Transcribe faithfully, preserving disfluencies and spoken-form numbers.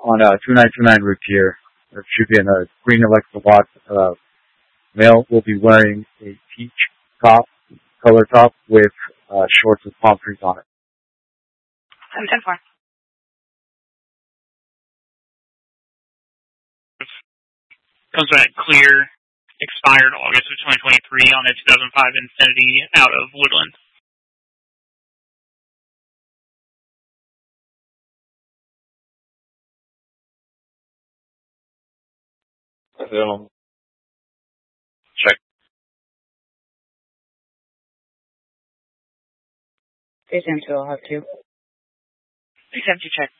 on uh, two nine two nine route here. There should be in a green electrical box. Uh, male will be wearing a peach top, color top with uh, shorts with palm trees on it. seven ten four. Comes back clear, expired August of twenty twenty-three on a two thousand five Infiniti out of Woodland. Um, check. Station two, I'll have two. six seven two check.